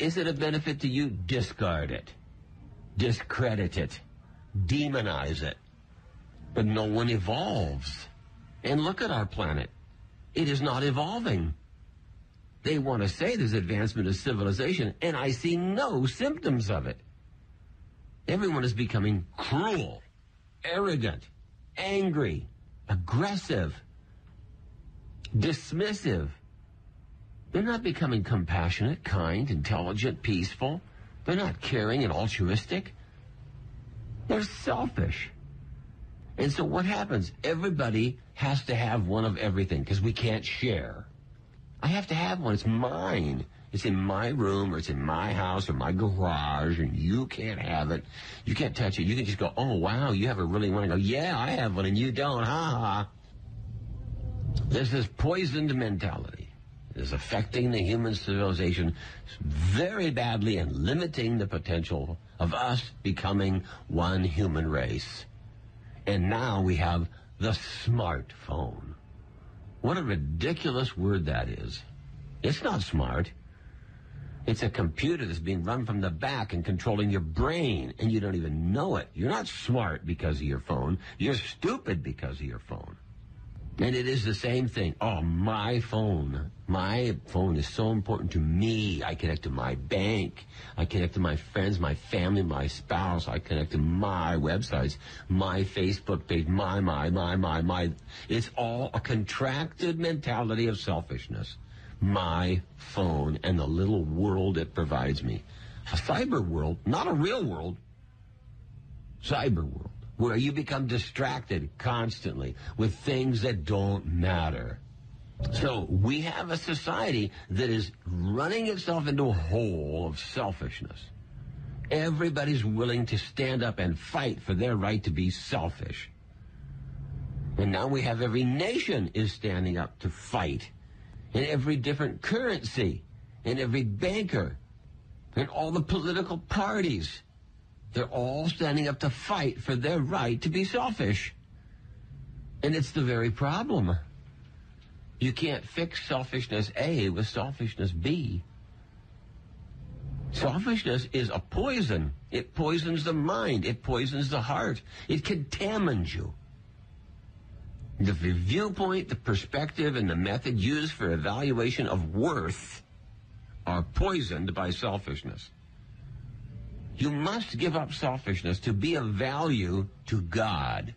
Is it a benefit to you? Discard it. Discredit it. Demonize it. But no one evolves. And look at our planet. It is not evolving. They want to say there's advancement of civilization, and I see no symptoms of it. Everyone is becoming cruel, arrogant, angry, aggressive, dismissive. They're not becoming compassionate, kind, intelligent, peaceful. They're not caring and altruistic. They're selfish. And so what happens? Everybody has to have one of everything because we can't share. I have to have one. It's mine. It's in my room or it's in my house or my garage, and you can't have it. You can't touch it. You can just go, oh, wow, you have a really one. I go, yeah, I have one and you don't. Ha ha. There's this poisoned mentality. It is affecting the human civilization very badly and limiting the potential of us becoming one human race. And now we have the smartphone. What a ridiculous word that is. It's not smart. It's a computer that's being run from the back and controlling your brain, and you don't even know it. You're not smart because of your phone. You're stupid because of your phone. And it is the same thing. Oh, my phone. My phone is so important to me. I connect to my bank. I connect to my friends, my family, my spouse. I connect to my websites, my Facebook page, my. It's all a contracted mentality of selfishness. My phone and the little world it provides me. A cyber world, not a real world. Cyber world, where you become distracted constantly with things that don't matter. So we have a society that is running itself into a hole of selfishness. Everybody's willing to stand up and fight for their right to be selfish. And now we have every nation is standing up to fight. And every different currency, and every banker, and all the political parties. They're all standing up to fight for their right to be selfish. And it's the very problem. You can't fix selfishness A with selfishness B. Selfishness is a poison. It poisons the mind. It poisons the heart. It contamines you. The viewpoint, the perspective, and the method used for evaluation of worth are poisoned by selfishness. You must give up selfishness to be of value to God.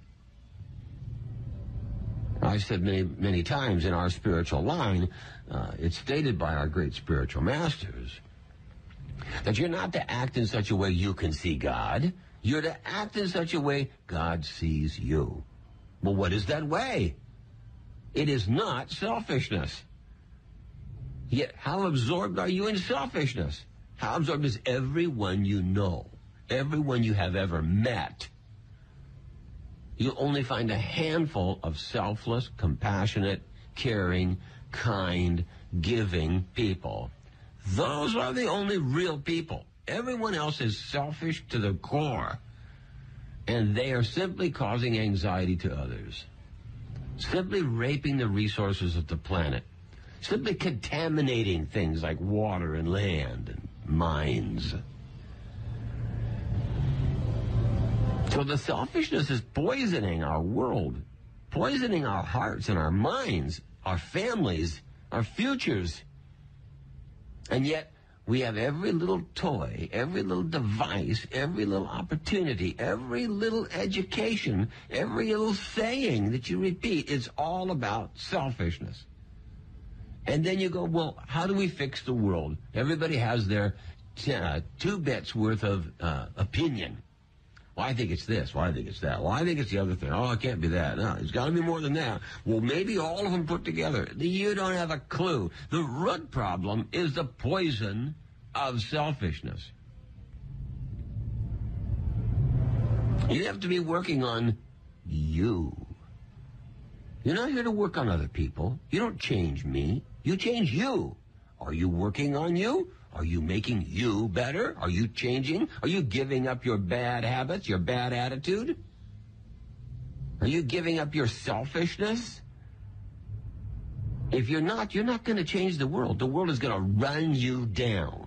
I've said many times in our spiritual line, it's stated by our great spiritual masters, that you're not to act in such a way you can see God. You're to act in such a way God sees you. Well, what is that way? It is not selfishness. Yet, how absorbed are you in selfishness? How absorbed is everyone you know, everyone you have ever met? You'll only find a handful of selfless, compassionate, caring, kind, giving people. Those are the only real people. Everyone else is selfish to the core. And they are simply causing anxiety to others. Simply raping the resources of the planet. Simply contaminating things like water and land and mines. So the selfishness is poisoning our world, poisoning our hearts and our minds, our families, our futures. And yet, we have every little toy, every little device, every little opportunity, every little education, every little saying that you repeat. It's all about selfishness. And then you go, well, how do we fix the world? Everybody has their 2 bits worth of opinion. Well, I think it's this. Well, I think it's that. Well, I think it's the other thing. Oh, it can't be that. No, it's got to be more than that. Well, maybe all of them put together. You don't have a clue. The root problem is the poison of selfishness. You have to be working on you. You're not here to work on other people. You don't change me. You change you. Are you working on you? Are you making you better? Are you changing? Are you giving up your bad habits, your bad attitude? Are you giving up your selfishness? If you're not going to change the world. The world is going to run you down.